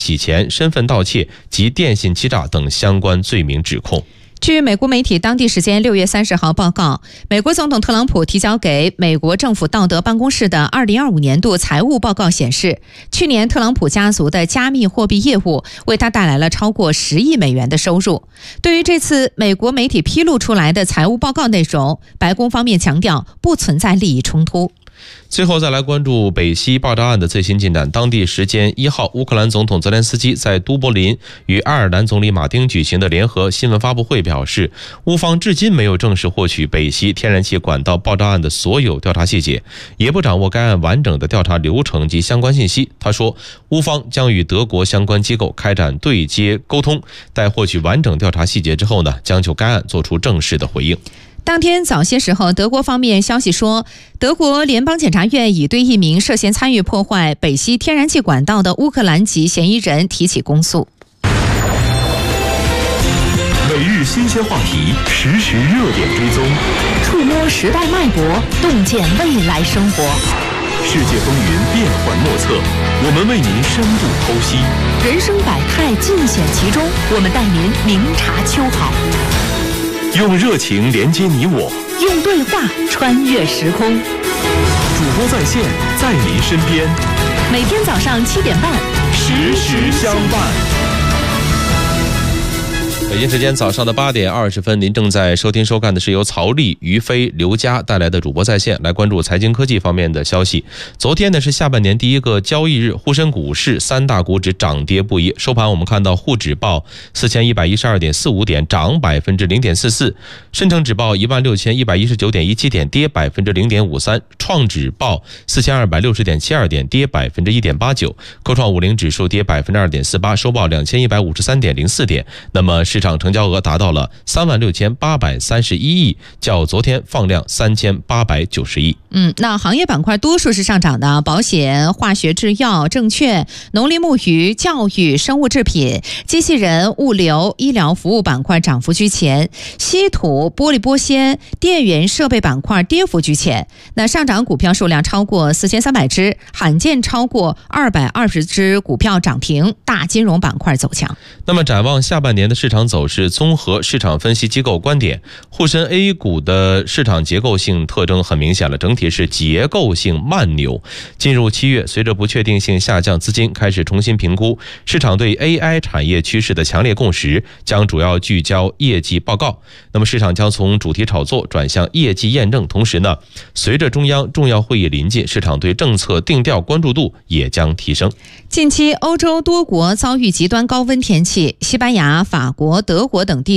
洗钱、身份盗窃及电信欺诈等相关罪名指控。 据美国媒体当地时间6月30号报告，美国总统特朗普提交给美国政府道德办公室的2025年度财务报告显示，去年特朗普家族的加密货币业务为他带来了超过10亿美元的收入。对于这次美国媒体披露出来的财务报告内容，白宫方面强调不存在利益冲突。 最后再来关注北溪爆炸案的最新进展。当地时间1号，乌克兰总统泽连斯基在都柏林与爱尔兰总理马丁举行的联合新闻发布会表示，乌方至今没有正式获取北溪天然气管道爆炸案的所有调查细节，也不掌握该案完整的调查流程及相关信息。他说，乌方将与德国相关机构开展对接沟通，待获取完整调查细节之后呢，将就该案做出正式的回应。 当天早些时候，德国方面消息说，德国联邦检察院已对一名涉嫌参与破坏北溪天然气管道的乌克兰籍嫌疑人提起公诉。 每日新鲜话题，实时热点追踪， 触摸时代脉搏，洞见未来生活。 世界风云变幻莫测，我们为您深度剖析。 人生百态尽显其中，我们带您明察秋毫。 用热情连接你我， 用对话穿越时空。 主播在线，在您身边。 每天早上7点半， 时时相伴。 北京时间早上的8点20分，您正在收听收看的是由曹丽、于飞、刘佳带来的主播在线，来关注财经科技方面的消息。昨天呢是下半年第一个交易日，沪深股市3大股指涨跌不一。收盘我们看到沪指报4112.45点，涨0.44%；深成指报16119.17点，跌0.53%；创指报4260.72点，跌1.89%；科创50指数跌2.48%，收报2153.04点。那么市场成交额达到了36831亿，较昨天放量3890亿。 那行业板块多数是上涨的，保险、化学制药、证券、农林牧渔、教育、生物制品、机器人、物流、医疗服务板块涨幅居前，稀土、玻璃玻纤、电源设备板块跌幅居前。那上涨股票数量超过4300只，罕见超过220只股票涨停，大金融板块走强。 那么展望下半年的市场走势，综合市场分析机构观点，沪深 A 股的市场结构性特征很明显了，整体是结构性慢牛。进入7月，随着不确定性下降，资金开始重新评估，市场对 AI 产业趋势的强烈共识将主要聚焦业绩报告。那么市场将从主题炒作转向业绩验证，同时呢，随着中央重要会议临近，市场对政策定调关注度也将提升。 近期欧洲多国遭遇极端高温天气，西班牙、法国、德国等地